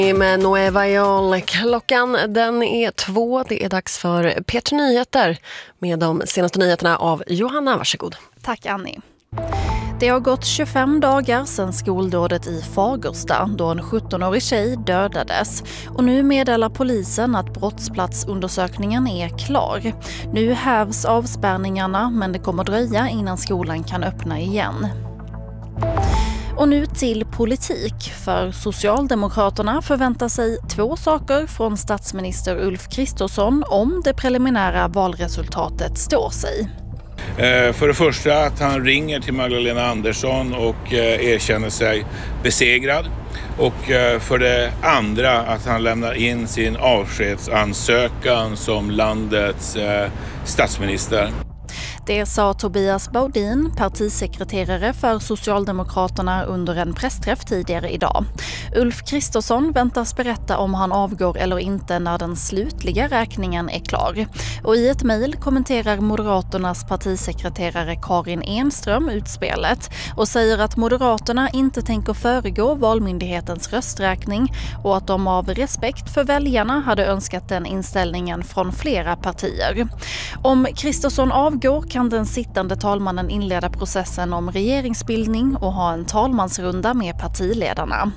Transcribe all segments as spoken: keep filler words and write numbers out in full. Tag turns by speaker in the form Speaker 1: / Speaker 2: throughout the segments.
Speaker 1: Med Nueva York. Klockan den är två. Det är dags för P tre Nyheter med de senaste nyheterna av Johanna. Varsågod.
Speaker 2: Tack Annie. Det har gått tjugofem dagar sedan skoldådet i Fagersta då en sjuttonårig tjej dödades. Och nu meddelar polisen att brottsplatsundersökningen är klar. Nu hävs avspärrningarna men det kommer dröja innan skolan kan öppna igen. Och nu till politik, för Socialdemokraterna förväntar sig två saker från statsminister Ulf Kristersson om det preliminära valresultatet står sig.
Speaker 3: För det första att han ringer till Magdalena Andersson och erkänner sig besegrad. Och för det andra att han lämnar in sin avskedsansökan som landets statsminister.
Speaker 2: Det sa Tobias Baudin, partisekreterare för Socialdemokraterna under en pressträff tidigare idag. Ulf Kristersson väntas berätta om han avgår eller inte när den slutliga räkningen är klar. Och i ett mejl kommenterar Moderaternas partisekreterare Karin Enström utspelet och säger att Moderaterna inte tänker föregå Valmyndighetens rösträkning och att de av respekt för väljarna hade önskat den inställningen från flera partier. Om Kristersson avgår kan den sittande talmannen inleda processen om regeringsbildning och ha en talmansrunda med partiledarna.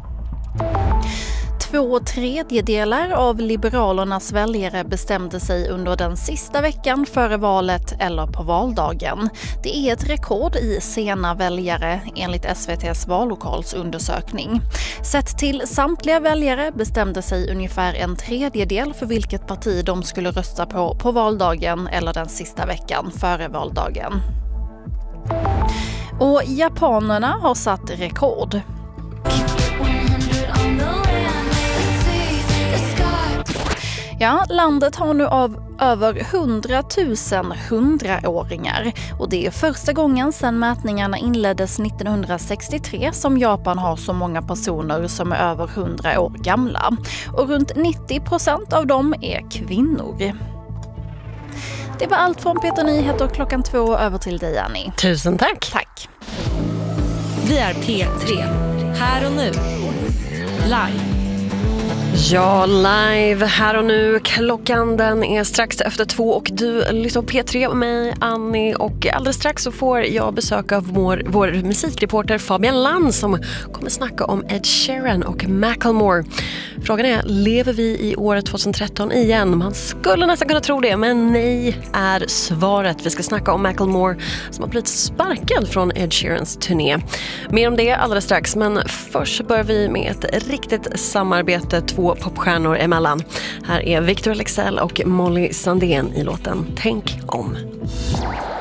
Speaker 2: Två tredjedelar av Liberalernas väljare bestämde sig under den sista veckan före valet eller på valdagen. Det är ett rekord i sena väljare enligt S V T:s vallokalsundersökning. Sett till samtliga väljare bestämde sig ungefär en tredjedel för vilket parti de skulle rösta på på valdagen eller den sista veckan före valdagen. Och japanerna har satt rekord. Ja, landet har nu av över hundratusen hundraåringar och det är första gången sedan mätningarna inleddes nittonhundrasextiotre som Japan har så många personer som är över hundra år gamla. Och runt nittio procent av dem är kvinnor. Det var allt från P tre Nyheter klockan två över till dig, Annie.
Speaker 1: Tusen tack.
Speaker 2: Tack.
Speaker 4: Vi är P tre. Här och nu. Live.
Speaker 1: Ja, live här och nu. Klockan den är strax efter två och du lyssnar på P tre och mig, Annie. Och alldeles strax så får jag besök av vår, vår musikreporter Fabian Land som kommer snacka om Ed Sheeran och Macklemore. Frågan är, lever vi i året tjugohundratretton igen? Man skulle nästan kunna tro det, men nej är svaret. Vi ska snacka om Macklemore som har blivit sparkad från Ed Sheerans turné. Mer om det alldeles strax, men först börjar vi med ett riktigt samarbete två popstjärnor emellan. Här är Victor Leksell och Molly Sandén i låten Tänk om.